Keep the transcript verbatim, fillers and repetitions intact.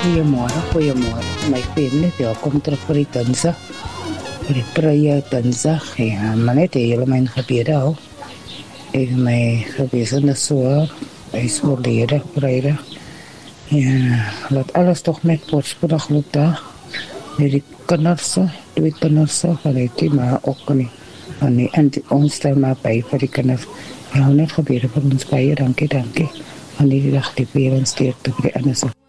Goeiemôre, goeiemôre. My familie, welkom terug vir die Dinsdag. Vir die prayer Dinsdag. Ja, maar net hele mijn gebede al. Ek my gewesende soor, hy is oorlede vrydag. Ja, laat alles toch met voorspoedig loop daar. Met die kinders, twee kinders, van die team, maar ook nie. Van die, en die, ons stel maar by vir die kinders. Ja, net gebede vir ons baie, dankie, dankie. Van die dag die parents steek te vir die anders.